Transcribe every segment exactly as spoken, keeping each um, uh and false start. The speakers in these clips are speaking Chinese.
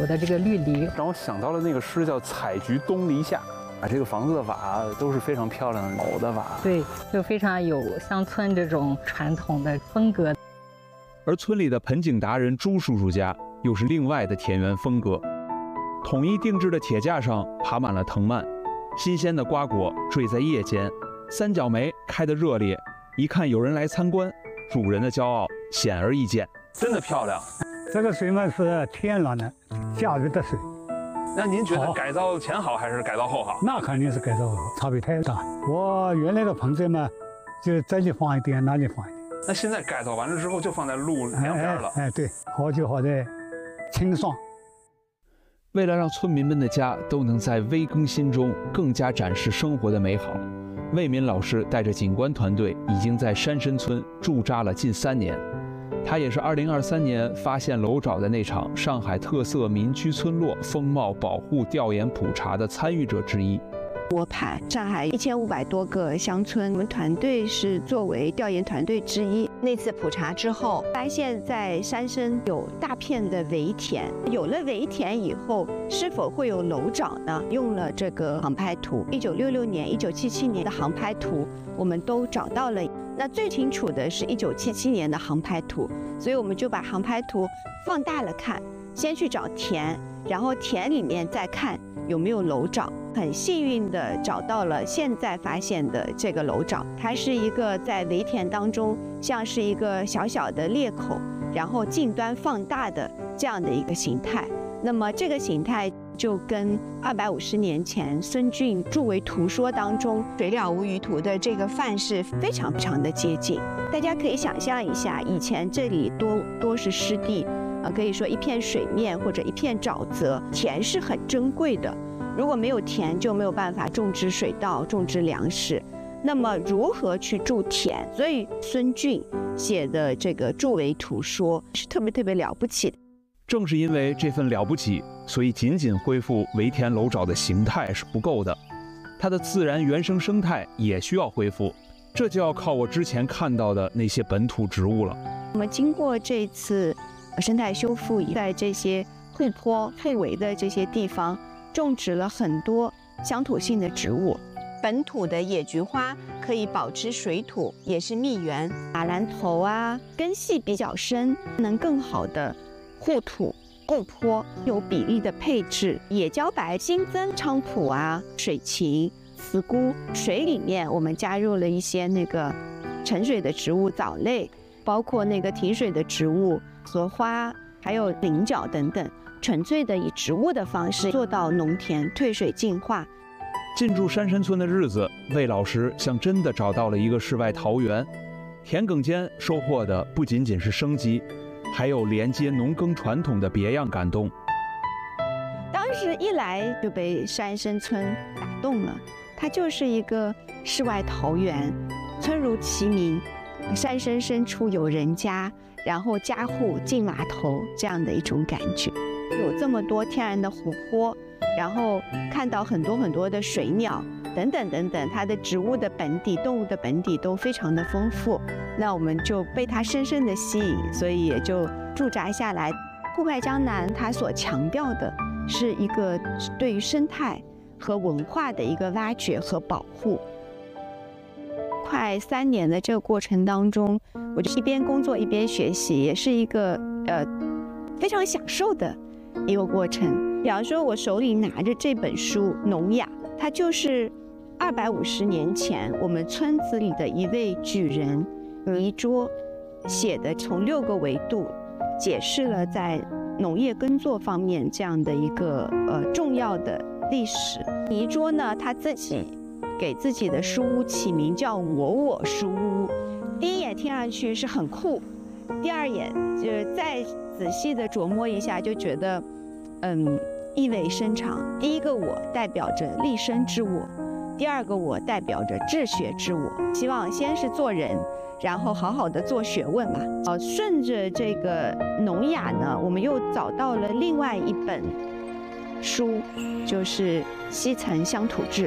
有的这个绿篱， 让我想到了那个诗叫“采菊东篱下”。啊，这个房子的瓦都是非常漂亮的老的瓦， 对，就非常有乡村这种传统的风格。 而村里的盆景达人朱叔叔家又是另外的田园风格，统一定制的铁架上爬满了藤蔓，新鲜的瓜果坠在叶间，三角梅开得热烈，一看有人来参观，主人的骄傲显而易见。真的漂亮。 这个水嘛是天然的下雨的水。 那您觉得改造前好还是改造后好？ 那肯定是改造后，差别太大。我原来的盆栽嘛，就这里放一点，那里放一点。 那现在改造完了之后，就放在路两边了。 哎, 哎, 哎，对，好就好在清爽。 为了让村民们的家都能在微更新中更加展示生活的美好，魏敏老师带着景观团队已经在山深村驻扎了近三年。他也是二零二三年发现楼沼的那场上海特色民居村落风貌保护调研普查的参与者之一。 窝盘上海一千五百多个乡村，我们团队是作为调研团队之一。那次普查之后，发现在山深有大片的围田，有了围田以后，是否会有楼沼呢？用了这个航拍图，一九六六年、一九七七年的航拍图，我们都找到了。那最清楚的是一九七七年的航拍图，所以我们就把航拍图放大了看，先去找田，然后田里面再看有没有楼沼。很幸运的找到了现在发现的这个楼沼，它是一个在围田当中像是一个小小的裂口，然后近端放大的这样的一个形态。那么这个形态就跟二百五十年前孙峻著为图说当中水了无余图的这个范式非常非常的接近。大家可以想象一下，以前这里多多是湿地，呃，可以说一片水面或者一片沼泽，田是很珍贵的。如果没有田，就没有办法种植水稻、种植粮食。那么如何去筑田？所以孙峻写的这个著为图说是特别特别了不起的。 正是因为这份了不起，所以仅仅恢复围田楼沼的形态是不够的，它的自然原生生态也需要恢复。这就要靠我之前看到的那些本土植物了。 我们经过这次生态修复，在这些护坡、护围的这些地方，种植了很多乡土性的植物。本土的野菊花可以保持水土，也是蜜源。马兰头啊，根系比较深，能更好的护土护坡，有比例的配置。野茭白新增菖蒲啊、水芹、茨菇，水里面我们加入了一些那个沉水的植物藻类，包括那个提水的植物荷花，还有菱角等等。纯粹的以植物的方式做到农田退水净化。 进驻山深村的日子，魏老师像真的找到了一个世外桃源。田埂间收获的不仅仅是生机，还有连接农耕传统的别样感动。 当时一来就被山深村打动了，它就是一个世外桃源，村如其名，山深深处有人家，然后家户进码头这样的一种感觉。有这么多天然的湖泊，然后看到很多很多的水鸟等等等等，它的植物的本底、动物的本底都非常的丰富，那我们就被它深深的吸引，所以也就驻扎下来。户外江南它所强调的是一个对于生态和文化的一个挖掘和保护。快三年的这个过程当中，我就一边工作一边学习，也是一个呃非常享受的一个过程。比方说，我手里拿着这本书《农雅》，它就是二百五十年前我们村子里的一位举人倪柝写的，从六个维度解释了在农业耕作方面这样的一个呃重要的历史。倪柝呢，他自己给自己的书屋起名叫“我我书屋”，第一眼听上去是很酷，第二眼就是再仔细的琢磨一下，就觉得，嗯，意味深长。第一个我代表着立身之我，第二个我代表着治学之我。希望先是做人，然后好好的做学问嘛。呃，顺着这个农雅呢，我们又找到了另外一本书，就是《西岑乡土志》。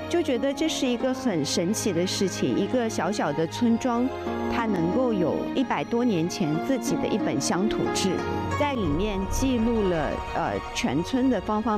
就觉得这是一个很神奇的事情。一个小小的村庄，它能够有一百多年前自己的一本乡土志，在里面记录了呃全村的方方